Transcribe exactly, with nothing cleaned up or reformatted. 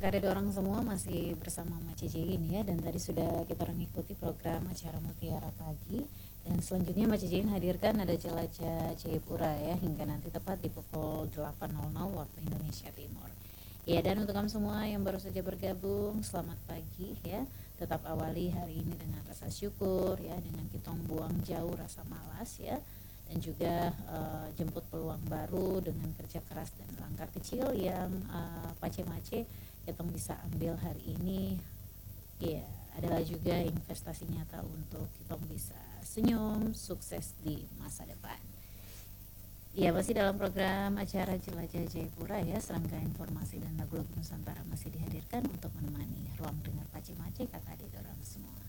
Kakak ada orang semua masih bersama Mak Cici ini ya, dan tadi sudah kita mengikuti program acara Mutiara Pagi, dan selanjutnya Mak Cici hadirkan ada Jelajah Jayapura ya, hingga nanti tepat di pukul delapan waktu Indonesia Timur. Ya, dan untuk kamu semua yang baru saja bergabung, selamat pagi ya. Tetap awali hari ini dengan rasa syukur ya, dengan kita buang jauh rasa malas ya, dan juga uh, jemput peluang baru dengan kerja keras dan langkah kecil yang uh, pace-mace kita bisa ambil hari ini. Ya, adalah juga investasi nyata untuk kita bisa senyum sukses di masa depan. Ya, masih dalam program acara Jelajah Jayapura ya, serangkaian informasi dan lagu-lagu Nusantara masih dihadirkan untuk menemani ruang dengar pace-mace kata adik orang semua.